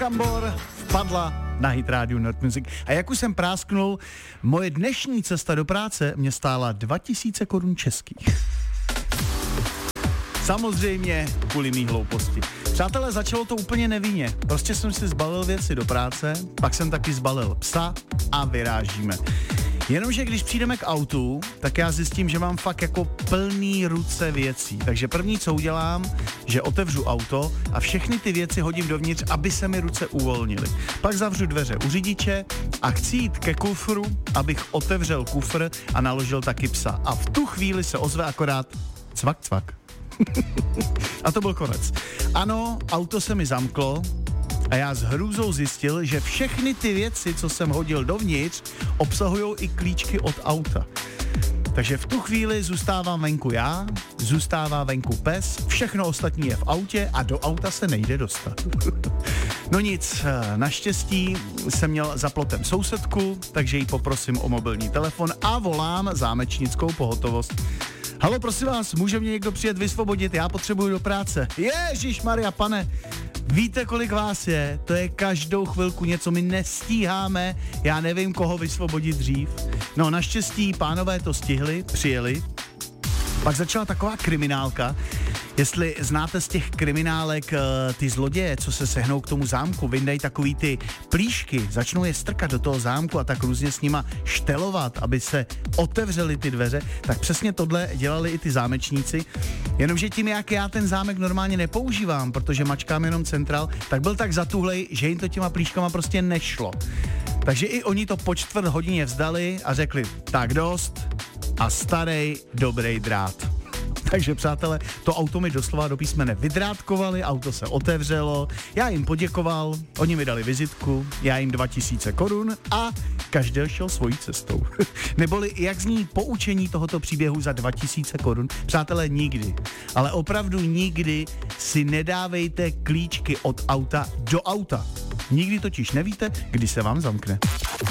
Chambor vpadla na Hit Radio Nord Music. A jak už jsem prásknul, moje dnešní cesta do práce mě stála 2000 korun českých. Samozřejmě kvůli mý hlouposti. Přátelé, začalo to úplně nevinně. Prostě jsem si zbalil věci do práce, pak jsem taky zbalil psa a vyrážíme. Jenomže když přijdeme k autu, tak já zjistím, že mám fakt jako plný ruce věcí. Takže první, co udělám, že otevřu auto a všechny ty věci hodím dovnitř, aby se mi ruce uvolnily. Pak zavřu dveře u řidiče a chci jít ke kufru, abych otevřel kufr a naložil taky psa. A v tu chvíli se ozve akorát cvak, cvak. A to byl konec. Ano, auto se mi zamklo a já s hrůzou zjistil, že všechny ty věci, co jsem hodil dovnitř, obsahují i klíčky od auta. Takže v tu chvíli zůstávám venku já, zůstává venku pes, všechno ostatní je v autě a do auta se nejde dostat. No nic, naštěstí jsem měl za plotem sousedku, takže ji poprosím o mobilní telefon a volám zámečnickou pohotovost. Halo, prosím vás, může mě někdo přijet vysvobodit, já potřebuju do práce. Ježišmarja, pane, víte, kolik vás je? To je každou chvilku něco, my nestíháme, já nevím, koho vysvobodit dřív. No, naštěstí pánové to stihli, přijeli. Pak začala taková kriminálka. Jestli znáte z těch kriminálek ty zloděje, co se sehnou k tomu zámku, vyndají takový ty plíšky, začnou je strkat do toho zámku a tak různě s nima štelovat, aby se otevřely ty dveře, tak přesně tohle dělali i ty zámečníci. Jenomže tím, jak já ten zámek normálně nepoužívám, protože mačkám jenom centrál, tak byl tak zatuhlej, že jim to těma plíškama prostě nešlo. Takže i oni to po 4 hodině vzdali a řekli, tak dost a starej dobrý drát. Takže přátelé, to auto mi doslova do písmene vydrátkovali, auto se otevřelo, já jim poděkoval, oni mi dali vizitku, já jim 2000 korun a každý šel svojí cestou. Neboli jak zní poučení tohoto příběhu za 2000 korun? Přátelé, nikdy, ale opravdu nikdy si nedávejte klíčky od auta do auta. Nikdy totiž nevíte, kdy se vám zamkne.